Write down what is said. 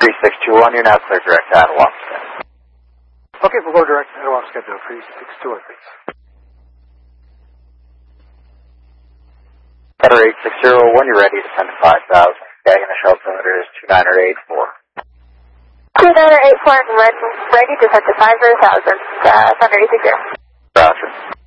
3621, you're now clear direct to Analog. Okay, we'll go direct to Analog schedule. 3621, please. Cutter 8601, you're ready to send to 5,000. Tag initial altimeter is 2984. 2984, ready to send to 5,000. Thunder 860. Roger.